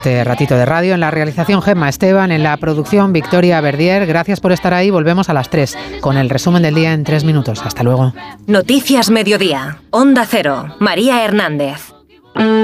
Este ratito de radio, en la realización Gemma Esteban, en la producción Victoria Verdier. Gracias por estar ahí. Volvemos a las 3 con el resumen del día en 3 minutos. Hasta luego. Noticias Mediodía. Onda Cero. María Hernández.